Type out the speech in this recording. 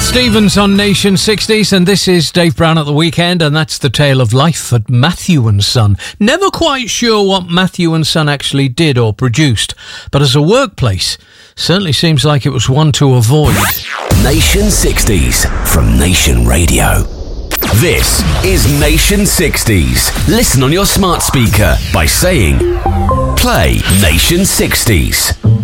Stevens on Nation 60s, and this is Dave Brown at the Weekend, and that's the tale of life at Matthew & Son. Never quite sure what Matthew & Son actually did or produced, but as a workplace, certainly seems like it was one to avoid. Nation 60s from Nation Radio. This is Nation 60s. Listen on your smart speaker by saying, play Nation 60s.